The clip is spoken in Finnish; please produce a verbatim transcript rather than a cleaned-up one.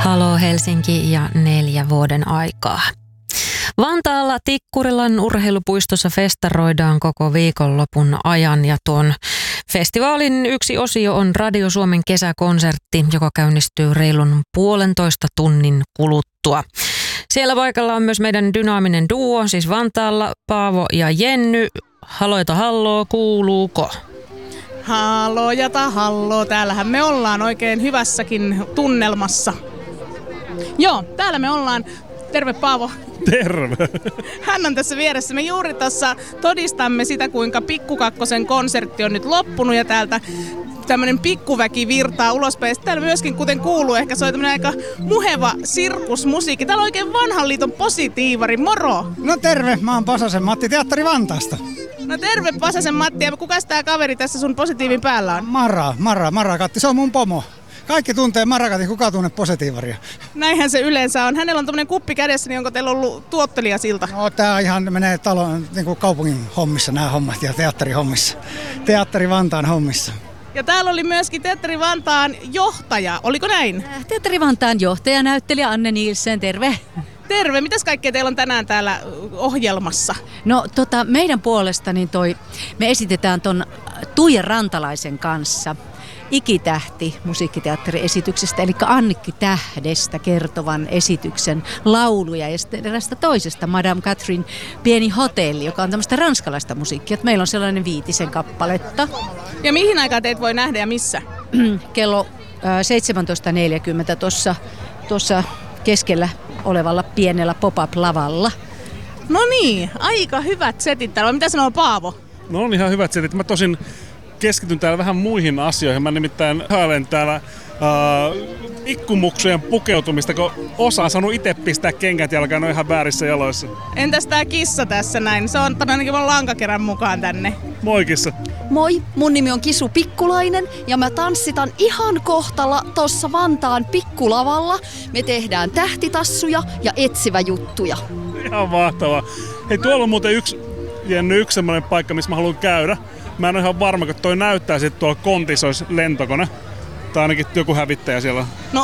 Halo Helsinki ja neljä vuoden aikaa. Vantaalla Tikkurilan urheilupuistossa festaroidaan koko viikonlopun ajan ja tuon festivaalin yksi osio on Radio Suomen kesäkonsertti, joka käynnistyy reilun puolentoista tunnin kuluttua. Siellä paikalla on myös meidän dynaaminen duo, siis Vantaalla Paavo ja Jenny. Haloita halloo, kuuluuko? Halo ja tahalloo, täällähän me ollaan oikein hyvässäkin tunnelmassa. Joo, täällä me ollaan. Terve Paavo. Terve. Hän on tässä vieressä. Me juuri tuossa todistamme sitä, kuinka Pikku Kakkosen konsertti on nyt loppunut ja täältä tämmöinen pikkuväki virtaa ulospäin. Täällä myöskin, kuten kuuluu, ehkä se on tämmöinen aika muheva sirkusmusiikki. Täällä on oikein vanhan liiton positiivari. Moro! No terve, mä oon Pasasen Matti Teatteri Vantaasta. No terve Pasasen Matti. Ja kukas tää kaveri tässä sun positiivin päällä on? Mara, Mara, Marakatti, se on mun pomo. Kaikki tuntee Marakatin, kuka tunne positiivaria. Näinhän se yleensä on. Hänellä on tommonen kuppi kädessä, niin onko teillä ollut tuottelija siltä? No tää ihan menee talon, niin kuin kaupungin hommissa nämä hommat ja teatterihommissa. Teatteri Vantaan hommissa. Ja täällä oli myöskin Teatteri Vantaan johtaja, oliko näin? Teatteri Vantaan johtaja, näyttelijä Anne Nielsen, terve. Terve, mitäs kaikkea teillä on tänään täällä ohjelmassa? No tota, meidän puolesta niin toi, me esitetään ton Tuija Rantalaisen kanssa Ikitähti musiikkiteatteriesityksestä, eli Annikki Tähdestä kertovan esityksen lauluja ja sitten erästä toisesta Madame Catherine Pieni hotelli, joka on tämmöistä ranskalaista musiikkia. Meillä on sellainen viitisen kappaletta. Ja mihin aikaan teitä voi nähdä ja missä? Kello seitsemäntoista neljäkymmentä tuossa tuossa keskellä olevalla pienellä pop-up-lavalla. No niin, aika hyvät setit täällä. Mitä sanoo Paavo? No on ihan hyvät setit. Mä tosin keskityn täällä vähän muihin asioihin. Mä nimittäin haalen täällä uh, ikkumuksujen pukeutumista, kun osa on saanut itse pistää kengät jalkaan, ne on ihan väärissä jaloissa. Entäs tää kissa tässä näin? Se on ainakin mun lankakerän mukaan tänne. Moi kissa. Moi, mun nimi on Kisu Pikkulainen ja mä tanssitan ihan kohtalla tossa Vantaan pikkulavalla. Me tehdään tähtitassuja ja etsivä juttuja. Ihan mahtavaa. Hei, tuolla on muuten yksi, Jenny, yksi semmoinen paikka, missä mä haluan käydä. Mä en ole ihan varma, kun toi näyttää, että tuolla kontissa olisi lentokone. Tai ainakin joku hävittäjä siellä. No